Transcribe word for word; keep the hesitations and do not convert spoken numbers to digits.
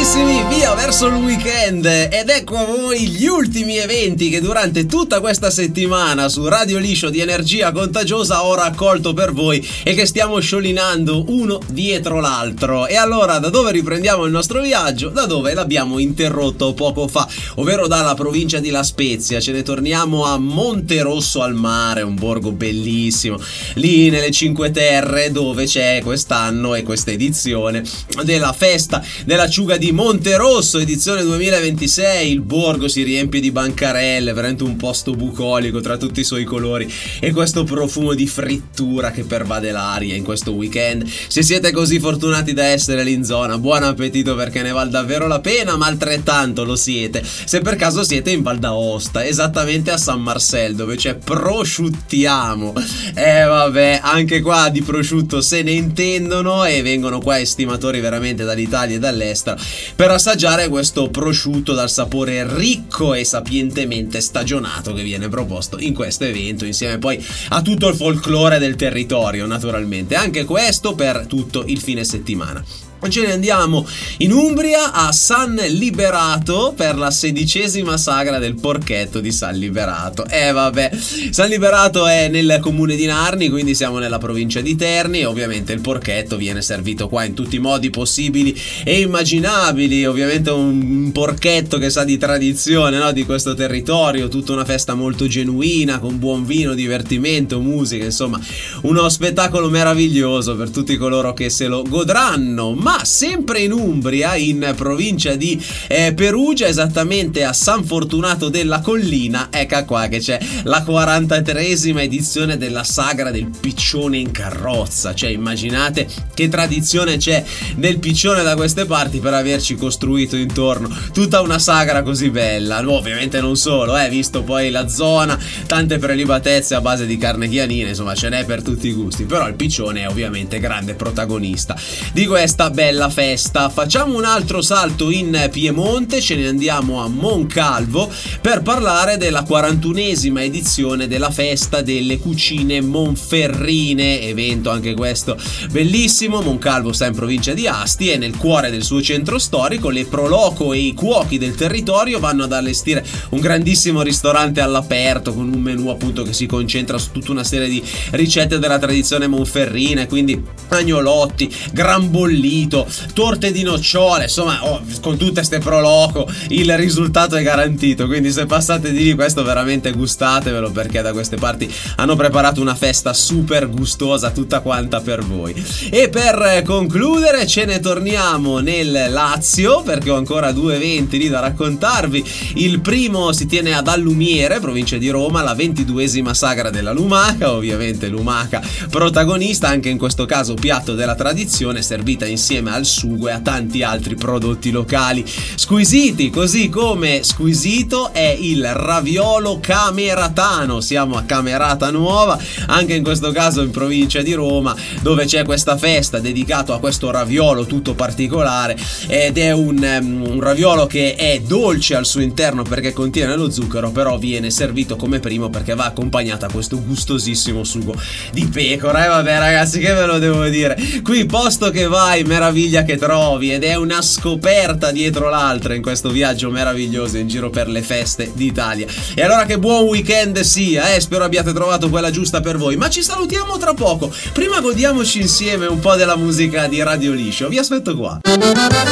Carissimi, via verso il weekend ed ecco a voi gli ultimi eventi che durante tutta questa settimana su Radio Liscio di Energia Contagiosa ho raccolto per voi e che stiamo sciolinando uno dietro l'altro. E allora, da dove riprendiamo il nostro viaggio? Da dove l'abbiamo interrotto poco fa, ovvero dalla provincia di La Spezia. Ce ne torniamo a Monterosso al Mare, un borgo bellissimo lì nelle Cinque Terre, dove c'è quest'anno e questa edizione della festa dell'acciuga di Monterosso, edizione duemilaventisei. Il borgo si riempie di bancarelle, veramente un posto bucolico tra tutti i suoi colori e questo profumo di frittura che pervade l'aria in questo weekend. Se siete così fortunati da essere lì in zona, buon appetito, perché ne vale davvero la pena, ma altrettanto lo siete se per caso siete in Val d'Aosta, esattamente a San Marcel, dove c'è Prosciuttiamo. E eh, vabbè, anche qua di prosciutto se ne intendono e vengono qua estimatori veramente dall'Italia e dall'estero per assaggiare questo prosciutto dal sapore ricco e sapientemente stagionato che viene proposto in questo evento, insieme poi a tutto il folklore del territorio, naturalmente. Anche questo per tutto il fine settimana. Ce ne andiamo in Umbria a San Liberato per la sedicesima sagra del porchetto di San Liberato. E eh, vabbè, San Liberato è nel comune di Narni, quindi siamo nella provincia di Terni, e ovviamente il porchetto viene servito qua in tutti i modi possibili e immaginabili. Ovviamente un porchetto che sa di tradizione, no? Di questo territorio, tutta una festa molto genuina con buon vino, divertimento, musica, insomma uno spettacolo meraviglioso per tutti coloro che se lo godranno. Ma sempre in Umbria, in provincia di eh, Perugia, esattamente a San Fortunato della Collina, ecco qua che c'è la quarantatreesima edizione della sagra del piccione in carrozza. Cioè immaginate che tradizione c'è del piccione da queste parti per averci costruito intorno tutta una sagra così bella. Ovviamente non solo, eh, visto poi la zona, tante prelibatezze a base di carne chianina, insomma ce n'è per tutti i gusti, però il piccione è ovviamente grande protagonista di questa bella bella festa. Facciamo un altro salto in Piemonte, ce ne andiamo a Moncalvo per parlare della quarantunesima edizione della festa delle cucine monferrine, evento anche questo bellissimo. Moncalvo sta in provincia di Asti e nel cuore del suo centro storico le pro loco e i cuochi del territorio vanno ad allestire un grandissimo ristorante all'aperto con un menù appunto che si concentra su tutta una serie di ricette della tradizione monferrina, quindi agnolotti, gran bollito, torte di nocciole, insomma oh, con tutte ste pro loco il risultato è garantito. Quindi se passate di lì, questo veramente gustatevelo, perché da queste parti hanno preparato una festa super gustosa tutta quanta per voi. E per concludere ce ne torniamo nel Lazio, perché ho ancora due eventi lì da raccontarvi. Il primo si tiene ad Allumiere, provincia di Roma, la ventiduesima sagra della lumaca, ovviamente lumaca protagonista, anche in questo caso piatto della tradizione, servita insieme al sugo e a tanti altri prodotti locali squisiti, così come squisito è il raviolo cameratano. Siamo a Camerata Nuova, anche in questo caso in provincia di Roma, dove c'è questa festa dedicato a questo raviolo tutto particolare, ed è un, um, un raviolo che è dolce al suo interno perché contiene lo zucchero, però viene servito come primo perché va accompagnata a questo gustosissimo sugo di pecora. E vabbè ragazzi, che ve lo devo dire, qui posto che vai meraviglia che trovi, ed è una scoperta dietro l'altra in questo viaggio meraviglioso in giro per le feste d'Italia. E allora che buon weekend sia, eh? Spero abbiate trovato quella giusta per voi, ma ci salutiamo tra poco. Prima godiamoci insieme un po' della musica di Radio Liscio, vi aspetto qua.